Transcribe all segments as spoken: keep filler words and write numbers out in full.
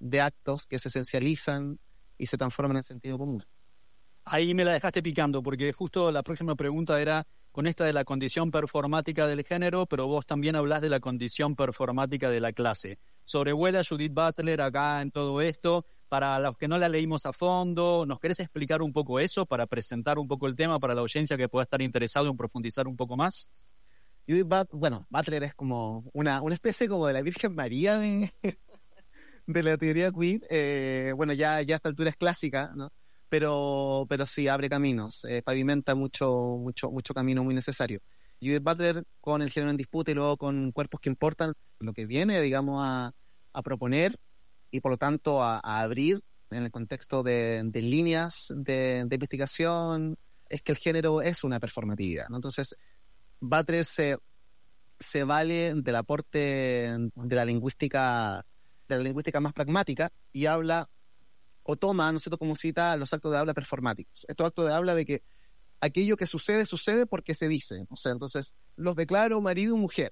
de actos que se esencializan y se transforman en sentido común. Ahí me la dejaste picando, porque justo la próxima pregunta era con esta de la condición performática del género, pero vos también hablás de la condición performática de la clase. Sobrevuela Judith Butler acá en todo esto. Para los que no la leímos a fondo, ¿nos querés explicar un poco eso para presentar un poco el tema para la audiencia que pueda estar interesado en profundizar un poco más? Judith Butler, bueno, Butler es como una, una especie como de la Virgen María de, de la teoría queer. Eh, bueno, ya, ya a esta altura es clásica, ¿no? Pero, pero sí abre caminos, eh, pavimenta mucho, mucho, mucho camino muy necesario. Judith Butler, con el género en disputa y luego con Cuerpos que importan, lo que viene, digamos, a, a proponer y por lo tanto a, a abrir en el contexto de, de líneas de, de investigación, es que el género es una performatividad, ¿no? Entonces, Butler se, se vale del aporte de la lingüística, de la lingüística más pragmática y habla o toma, ¿no es cierto?, como cita los actos de habla performáticos. Estos actos de habla de que aquello que sucede, sucede porque se dice. O sea, entonces, los declaro marido y mujer.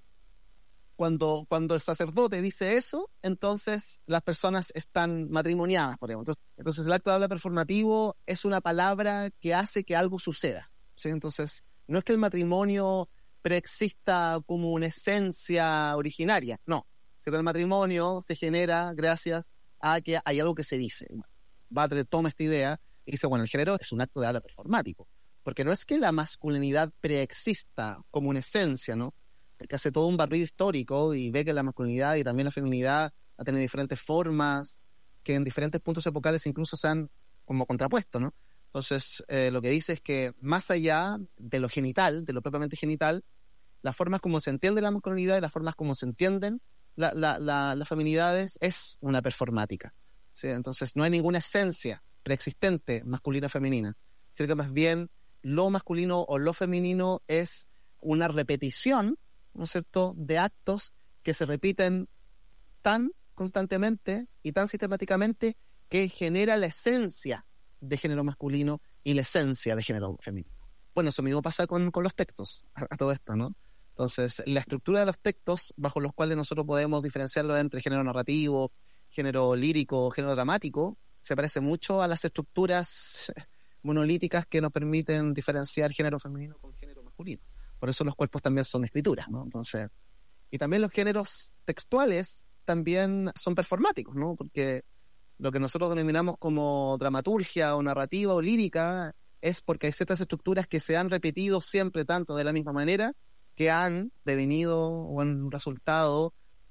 Cuando, cuando el sacerdote dice eso, entonces las personas están matrimoniadas, por ejemplo. Entonces, entonces el acto de habla performativo es una palabra que hace que algo suceda, ¿sí? Entonces, no es que el matrimonio preexista como una esencia originaria, no. Sino que el matrimonio se genera gracias a que hay algo que se dice. Butler toma esta idea y dice, bueno, el género es un acto de habla performático, porque no es que la masculinidad preexista como una esencia, ¿no? Porque hace todo un barrido histórico y ve que la masculinidad y también la feminidad ha tenido diferentes formas, que en diferentes puntos epocales incluso se han como contrapuesto, ¿no? Entonces, eh, lo que dice es que más allá de lo genital, de lo propiamente genital, las formas como se entiende la masculinidad y las formas como se entienden la, la, la, las feminidades es una performática, ¿sí? Entonces, no hay ninguna esencia preexistente masculina o femenina, sino que más bien lo masculino o lo femenino es una repetición, ¿no es cierto?, de actos que se repiten tan constantemente y tan sistemáticamente que genera la esencia de género masculino y la esencia de género femenino. Bueno, eso mismo pasa con, con los textos, a, a todo esto, ¿no? Entonces, la estructura de los textos bajo los cuales nosotros podemos diferenciarlo entre género narrativo, género lírico, género dramático, se parece mucho a las estructuras monolíticas que nos permiten diferenciar género femenino con género masculino. Por eso los cuerpos también son escrituras, ¿no? Entonces, y también los géneros textuales también son performáticos, ¿no? Porque lo que nosotros denominamos como dramaturgia o narrativa o lírica es porque hay ciertas estructuras que se han repetido siempre tanto de la misma manera que han devenido o han resultado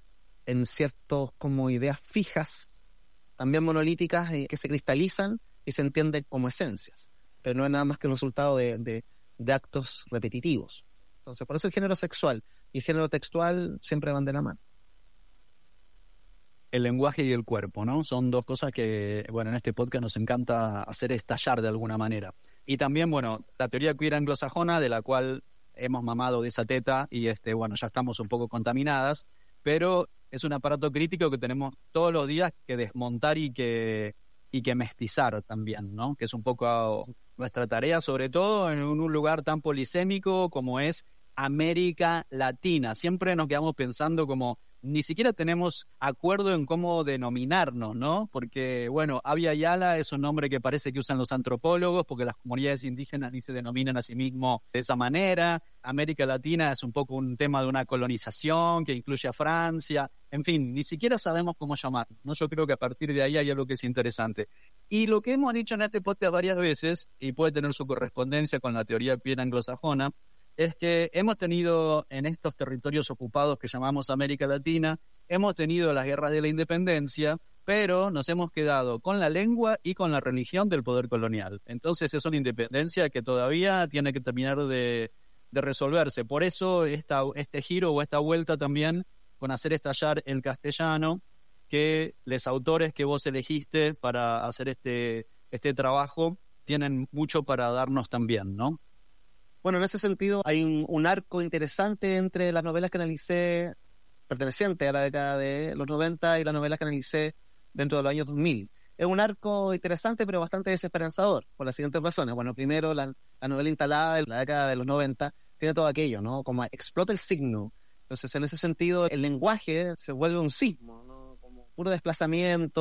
en ciertos como ideas fijas, también monolíticas, eh, que se cristalizan y se entienden como esencias, pero no es nada más que el resultado de, de, de actos repetitivos. Entonces, por eso el género sexual y el género textual siempre van de la mano. El lenguaje y el cuerpo, ¿no? Son dos cosas que, bueno, en este podcast nos encanta hacer estallar de alguna manera. Y también, bueno, la teoría queer anglosajona, de la cual hemos mamado de esa teta y, este, bueno, ya estamos un poco contaminadas, pero es un aparato crítico que tenemos todos los días que desmontar y que, y que mestizar también, ¿no? Que es un poco nuestra tarea, sobre todo en un lugar tan polisémico como es América Latina. Siempre nos quedamos pensando como ni siquiera tenemos acuerdo en cómo denominarnos, ¿no? Porque, bueno, Abya Yala es un nombre que parece que usan los antropólogos porque las comunidades indígenas ni se denominan a sí mismos de esa manera. América Latina es un poco un tema de una colonización que incluye a Francia. En fin, ni siquiera sabemos cómo llamar, ¿no? Yo creo que a partir de ahí hay algo que es interesante. Y lo que hemos dicho en este podcast varias veces, y puede tener su correspondencia con la teoría queer anglosajona, es que hemos tenido en estos territorios ocupados que llamamos América Latina, hemos tenido las guerras de la independencia, pero nos hemos quedado con la lengua y con la religión del poder colonial. Entonces es una independencia que todavía tiene que terminar de, de resolverse. Por eso esta, este giro o esta vuelta también con hacer estallar el castellano, que los autores que vos elegiste para hacer este, este trabajo tienen mucho para darnos también, ¿no? Bueno, en ese sentido hay un, un arco interesante entre las novelas que analicé pertenecientes a la década de los noventa y las novelas que analicé dentro de los años dos mil. Es un arco interesante pero bastante desesperanzador por las siguientes razones. Bueno, primero, la, la novela instalada en la década de los noventa tiene todo aquello, ¿no? Como explota el signo. Entonces, en ese sentido, el lenguaje se vuelve un sismo, ¿no? Como puro desplazamiento,